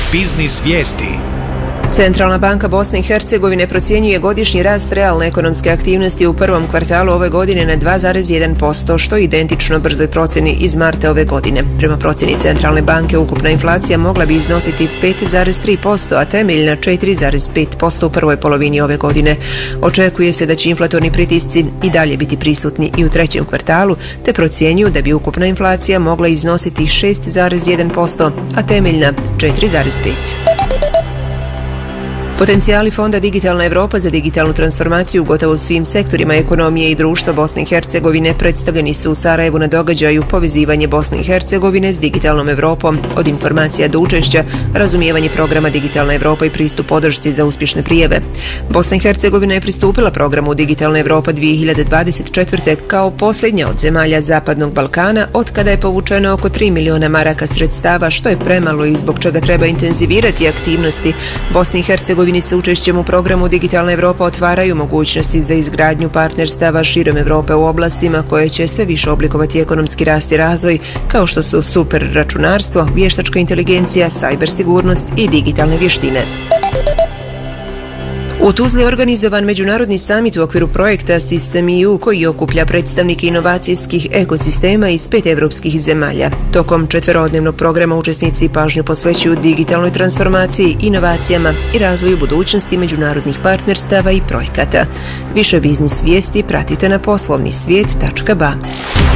Biznis vijesti. Centralna banka Bosne i Hercegovine procjenjuje godišnji rast realne ekonomske aktivnosti u prvom kvartalu ove godine na 2,1%, što je identično brzoj procjeni iz marta ove godine. Prema procjeni Centralne banke, ukupna inflacija mogla bi iznositi 5,3%, a temeljna 4,5% u prvoj polovini ove godine. Očekuje se da će inflatorni pritisci i dalje biti prisutni i u trećem kvartalu, te procjenjuju da bi ukupna inflacija mogla iznositi 6,1%, a temeljna 4,5%. Potencijali Fonda Digitalna Europa za digitalnu transformaciju u gotovo svim sektorima ekonomije i društva Bosne i Hercegovine predstavljeni su u Sarajevu na događaju Povezivanje Bosne i Hercegovine s digitalnom Europom, od informacija do učešća, razumijevanje programa Digitalna Europa i pristup podršci za uspješne prijave. Bosna i Hercegovina je pristupila programu Digitalna Europa 2024. kao posljednja od zemalja Zapadnog Balkana, od kada je povučeno oko 3 miliona maraka sredstava, što je premalo i zbog čega treba intenzivirati aktivnosti. Bosni i Hercegovini sa učešćem u programu Digitalna Europa otvaraju mogućnosti za izgradnju partnerstava širom Europe u oblastima koje će sve više oblikovati ekonomski rast i razvoj, kao što su super računarstvo, vještačka inteligencija, cyber sigurnost i digitalne vještine. U Tuzli je organizovan međunarodni samit u okviru projekta System EU koji okuplja predstavnike inovacijskih ekosistema iz 5 evropskih zemalja. Tokom 4-dnevnog programa učesnici pažnju posvećuju digitalnoj transformaciji, inovacijama i razvoju budućnosti međunarodnih partnerstava i projekata. Više biznis vijesti pratite na poslovnisvijet.ba.